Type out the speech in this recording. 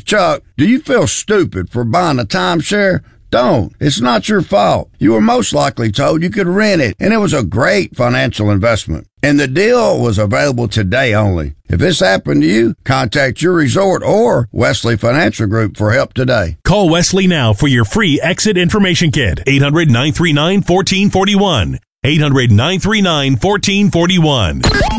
Chuck, do you feel stupid for buying a timeshare? Don't. It's not your fault. You were most likely told you could rent it, and it was a great financial investment. And the deal was available today only. If this happened to you, contact your resort or Wesley Financial Group for help today. Call Wesley now for your free exit information kit. 800-939-1441. 800-939-1441.